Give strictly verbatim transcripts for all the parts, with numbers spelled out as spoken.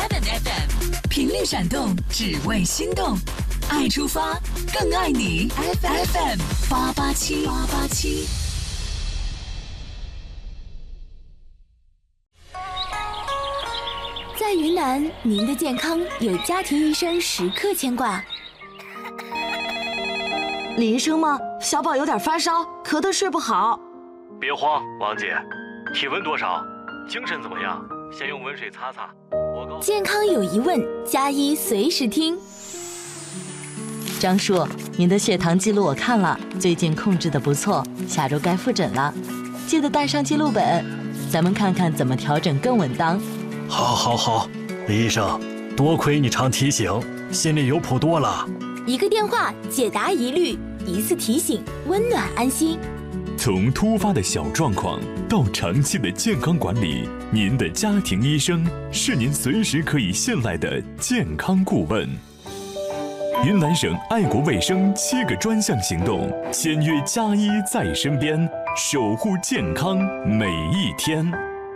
Seven F M， 频率闪动，只为心动，爱出发，更爱你。F M 八八七八八七。 在云南，您的健康有家庭医生时刻牵挂。 李医生吗？小宝有点发烧，咳得睡不好。 别慌，王姐，体温多少？精神怎么样？先用温水擦擦。我健康有疑问，加医随时听。 张叔，您的血糖记录我看了，最近控制得不错，下周该复诊了，记得带上记录本，咱们看看怎么调整更稳当。 好，好，好，李医生，多亏你常提醒，心里有谱多了。 一个电话解答疑虑，一次提醒温暖安心。 从突发的小状况到长期的健康管理，您的家庭医生是您随时可以信赖的健康顾问。云南省爱国卫生七个专项行动，签约加医在身边，守护健康每一天。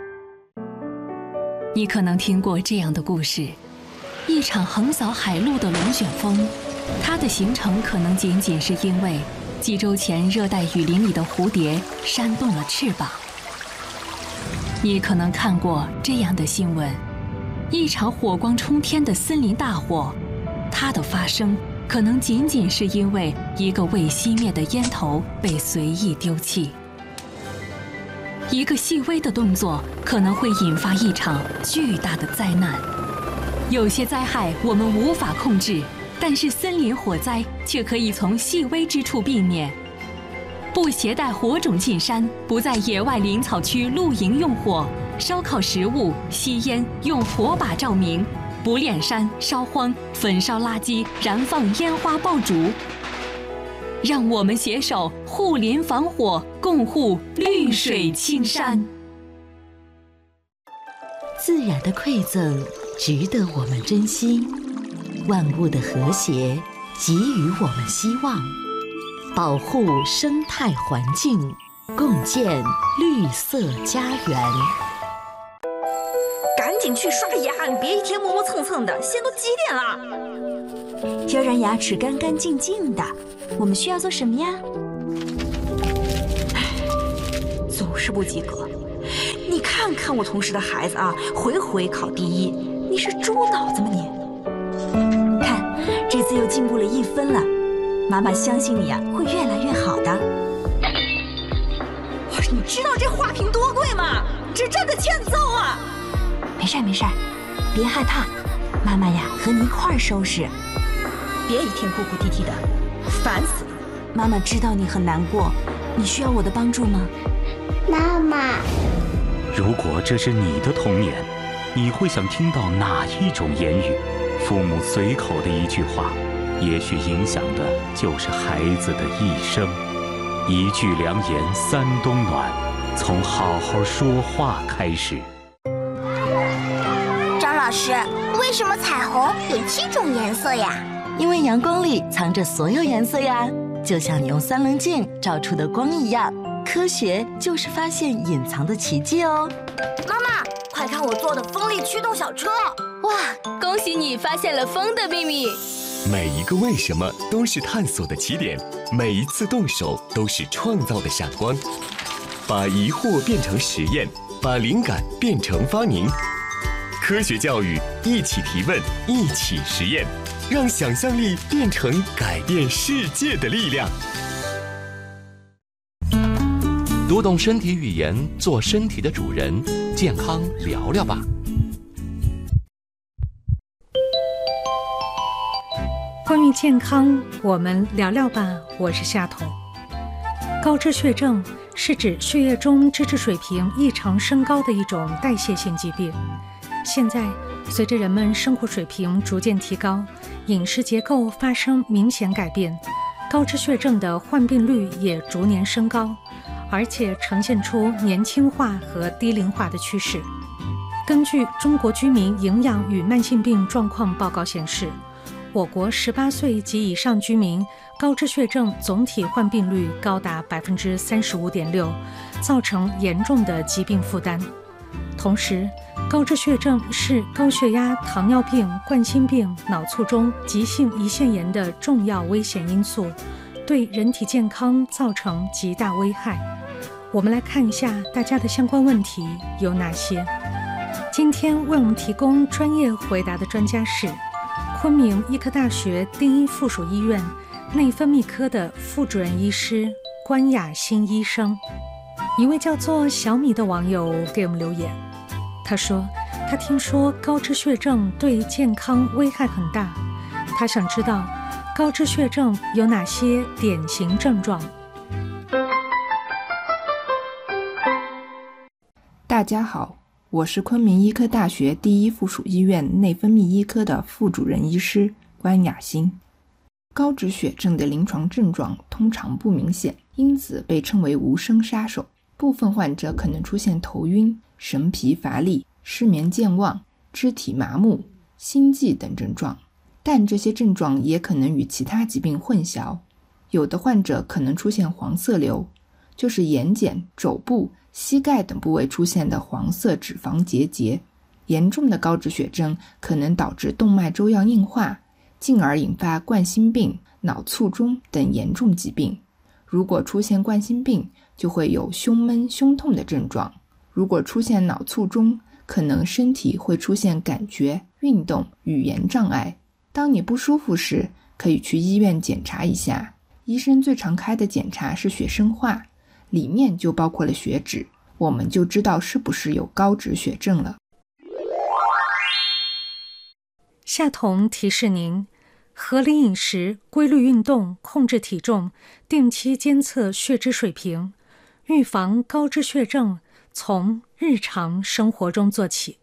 你可能听过这样的故事：一场横扫海陆的龙卷风，它的形成可能仅仅是因为几周前热带雨林里的蝴蝶扇动了翅膀。你可能看过这样的新闻：一场火光冲天的森林大火，它的发生可能仅仅是因为一个未熄灭的烟头被随意丢弃。一个细微的动作可能会引发一场巨大的灾难。有些灾害我们无法控制，但是森林火灾却可以从细微之处避免。不携带火种进山，不在野外林草区露营用火，烧烤食物、吸烟用火把照明，不炼山、烧荒、焚烧垃圾、燃放烟花爆竹。让我们携手护林防火，共护绿水青山。 自然的馈赠值得我们珍惜，万物的和谐给予我们希望，保护生态环境，共建绿色家园。 赶紧去刷牙，你别一天磨磨蹭蹭的，现在都几点了？要让牙齿干干净净的，我们需要做什么呀？唉，总是不及格。你看看我同事的孩子啊，回回考第一，你是猪脑子吗你？看，这次又进步了一分了，妈妈相信你啊，会越来越好的。哇，你知道这花瓶多贵吗？这真的欠揍啊！没事没事，别害怕，妈妈呀和你一块儿收拾。别一天哭哭啼啼的，烦死了！妈妈知道你很难过，你需要我的帮助吗？ 妈妈， 如果这是你的童年，你会想听到哪一种言语？父母随口的一句话，也许影响的就是孩子的一生。一句良言三冬暖，从好好说话开始。 张老师，为什么彩虹有七种颜色呀？ 因为阳光里藏着所有颜色呀，就像你用三棱镜照出的光一样。科学就是发现隐藏的奇迹哦。 妈妈，快看我做的风力驱动小车！ 哇，恭喜你发现了风的秘密！ 每一个为什么都是探索的起点，每一次动手都是创造的闪光。把疑惑变成实验，把灵感变成发明。科学教育，一起提问，一起实验，让想象力变成改变世界的力量。 读懂身体语言，做身体的主人，健康聊聊吧。 关于健康，我们聊聊吧。我是夏彤。高脂血症是指血液中脂质水平异常升高的一种代谢性疾病。现在，随着人们生活水平逐渐提高，饮食结构发生明显改变，高脂血症的患病率也逐年升高，而且呈现出年轻化和低龄化的趋势。根据《中国居民营养与慢性病状况报告》显示，我国十八岁及以上居民高脂血症总体患病率高达百分之三十五点六，造成严重的疾病负担。同时， 高脂血症是高血压、糖尿病、冠心病、脑卒中、急性胰腺炎的重要危险因素，对人体健康造成极大危害。我们来看一下大家的相关问题有哪些。今天为我们提供专业回答的专家是昆明医科大学第一附属医院内分泌科的副主任医师关雅欣医生。一位叫做小米的网友给我们留言，他说他听说高脂血症对健康危害很大，他想知道高脂血症有哪些典型症状。 大家好，我是昆明医科大学第一附属医院内分泌医科的副主任医师关雅欣。高脂血症的临床症状通常不明显，因此被称为无声杀手。部分患者可能出现头晕、神疲乏力、失眠健忘、肢体麻木、心悸等症状，但这些症状也可能与其他疾病混淆。有的患者可能出现黄色瘤，就是眼睑、肘部、膝盖等部位出现的黄色脂肪结节。严重的高脂血症可能导致动脉粥样硬化，进而引发冠心病、脑卒中等严重疾病。如果出现冠心病，就会有胸闷、胸痛的症状。如果出现脑卒中，可能身体会出现感觉、运动、语言障碍。当你不舒服时，可以去医院检查一下。医生最常开的检查是血生化，里面就包括了血脂，我们就知道是不是有高脂血症了。 夏彤提示您，合理饮食、规律运动、控制体重、定期监测血脂水平，预防高脂血症从日常生活中做起。